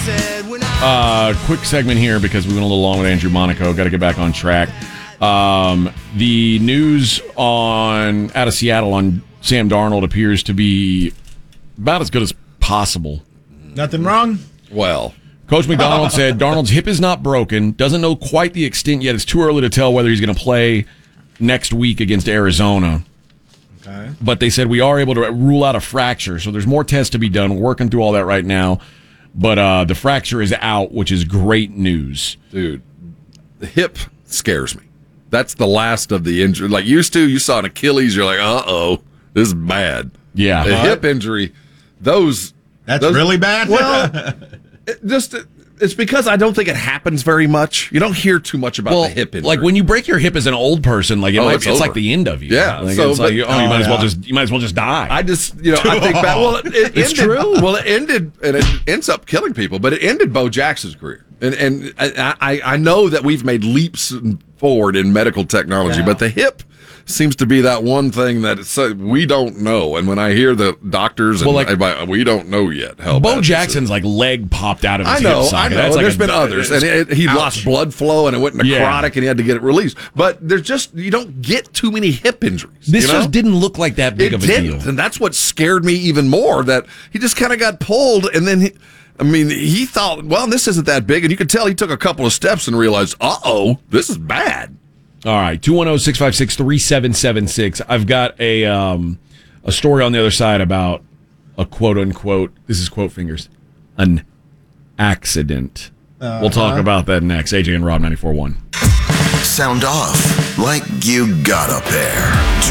Quick segment here because we went a little long with Andrew Monaco. Got to get back on track. The news out of Seattle on Sam Darnold appears to be about as good as possible. Nothing wrong? Well, Coach McDonald said Darnold's hip is not broken, doesn't know quite the extent yet. It's too early to tell whether he's going to play next week against Arizona. Okay. But they said we are able to rule out a fracture, so there's more tests to be done. We're working through all that right now. But the fracture is out, which is great news. Dude, the hip scares me. That's the last of the injury. Like you saw an Achilles, you're like, uh-oh, this is bad. Yeah. The hip injury, those really bad? Well, it's because I don't think it happens very much. You don't hear too much about the hip injury. Like when you break your hip as an old person, like it's like the end of you. Yeah. Like, so, it's like, you might as well just die. I think back. Well, it's true. Well, it ended, and it ends up killing people. But it ended Bo Jackson's career, and I know that we've made leaps forward in medical technology, but the hip seems to be that one thing that we don't know. And when I hear the doctors, we don't know yet. Bo Jackson's leg popped out of his hip socket. I know. That's There's been others, and he lost blood flow, and it went necrotic, and he had to get it released. But you don't get too many hip injuries. This just didn't look like that big of a deal, and that's what scared me even more. That he just kind of got pulled, and then he thought, well, this isn't that big, and you could tell he took a couple of steps and realized, uh-oh, this is bad. All right, 210-656-3776. I've got a story on the other side about a quote-unquote, this is quote fingers, an accident. We'll talk about that next. AJ and Rob 94.1. Sound off like you got a pair.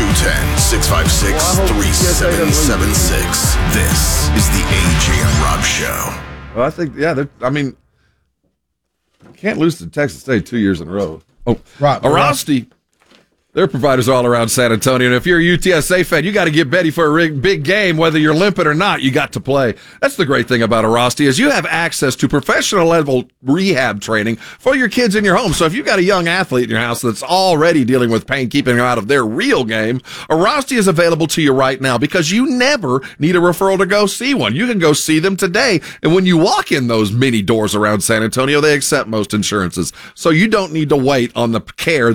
210-656-3776. This is the AJ and Rob Show. Well, I think, can't lose to Texas State 2 years in a row. Oh, Arasti, they're providers all around San Antonio. And if you're a UTSA fan, you got to get ready for a big game. Whether you're limping or not, you got to play. That's the great thing about Arasti is you have access to professional level rehab training for your kids in your home. So if you've got a young athlete in your house that's already dealing with pain, keeping them out of their real game, Arasti is available to you right now because you never need a referral to go see one. You can go see them today. And when you walk in those many doors around San Antonio, they accept most insurances. So you don't need to wait on the care